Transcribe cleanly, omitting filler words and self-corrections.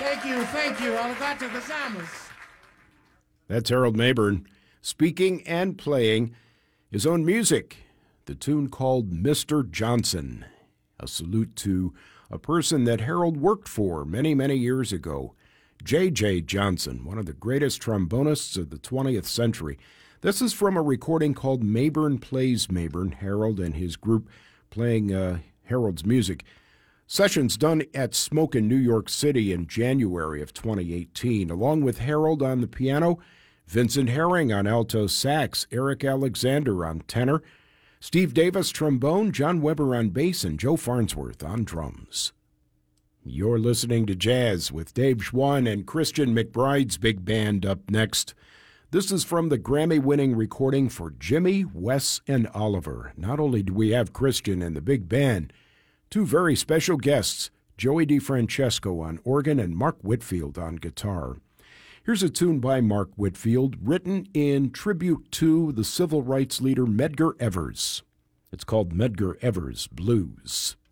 Thank you. Arigato gozaimasu. That's Harold Mabern speaking and playing his own music, the tune called Mr. Johnson, a salute to a person that Harold worked for many, many years ago, J.J. Johnson, one of the greatest trombonists of the 20th century. This is from a recording called Mabern Plays Mabern, Harold and his group playing Harold's music. Sessions done at Smoke in New York City in January of 2018, along with Harold on the piano, Vincent Herring on alto sax, Eric Alexander on tenor, Steve Davis trombone, John Weber on bass, and Joe Farnsworth on drums. You're listening to Jazz with Dave Schwann and Christian McBride's big band up next. This is from the Grammy-winning recording for Jimmy, Wes, and Oliver. Not only do we have Christian and the big band, two very special guests, Joey DeFrancesco on organ and Mark Whitfield on guitar. Here's a tune by Mark Whitfield, written in tribute to the civil rights leader Medgar Evers. It's called Medgar Evers Blues.